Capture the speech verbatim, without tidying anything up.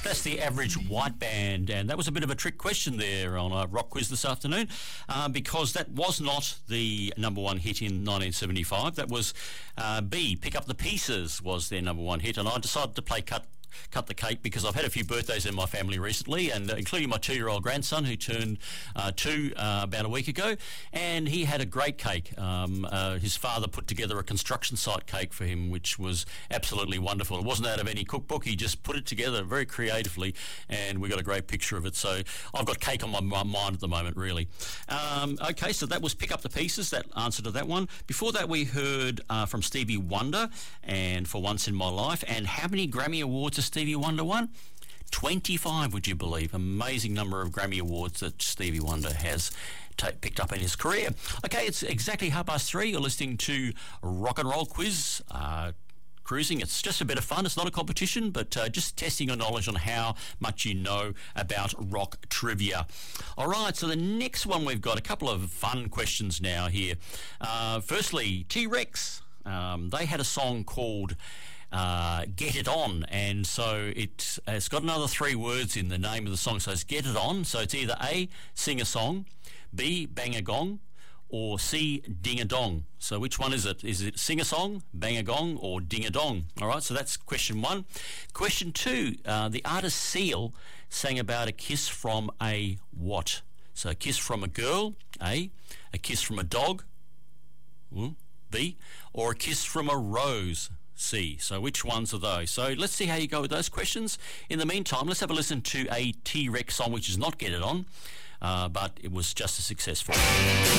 That's the Average White Band, and that was a bit of a trick question there on a rock quiz this afternoon, uh, because that was not the number one hit in nineteen seventy-five. That was uh, B, Pick Up the Pieces was their number one hit, and I decided to play Cut Cut the Cake because I've had a few birthdays in my family recently, and uh, including my two-year-old grandson who turned uh, two uh, about a week ago, and he had a great cake. Um, uh, his father put together a construction site cake for him, which was absolutely wonderful. It wasn't out of any cookbook. He just put it together very creatively, and we got a great picture of it. So I've got cake on my, my mind at the moment, really. Um, okay, so that was Pick Up the Pieces, that answer to that one. Before that, we heard uh, from Stevie Wonder and For Once in My Life. And how many Grammy Awards has Stevie Wonder won? twenty-five, would you believe? Amazing number of Grammy Awards that Stevie Wonder has t- picked up in his career. Okay, it's exactly half past three. You're listening to Rock and Roll Quiz. Uh, Cruising. It's just a bit of fun. It's not a competition, but uh, just testing your knowledge on how much you know about rock trivia. All right, so the next one we've got a couple of fun questions now here. Uh, firstly, T-Rex. Um, they had a song called uh, Get It On, and so it, it's got another three words in the name of the song, so it's Get It On. So it's either A, sing a song, B, bang a gong, or C, ding a dong. So which one is it? Is it sing a song, bang a gong, or ding a dong? All right, so that's question one. Question two, uh, the artist Seal sang about a kiss from a what? So a kiss from a girl, A, a kiss from a dog, B, or a kiss from a rose, C. So which ones are those? So let's see how you go with those questions. In the meantime, let's have a listen to a T-Rex song, which is not Get It On, uh, but it was just as successful.